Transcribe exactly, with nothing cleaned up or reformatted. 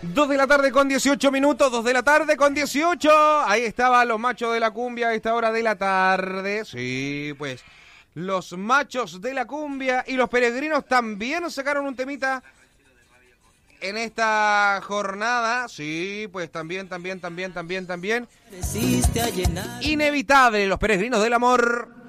Dos de la tarde con dieciocho minutos, dos de la tarde con dieciocho. Ahí estaban los machos de la cumbia a esta hora de la tarde. Sí, pues los machos de la cumbia y los peregrinos también sacaron un temita en esta jornada. Sí, pues también, también, también, también, también. Inevitable, los peregrinos del amor.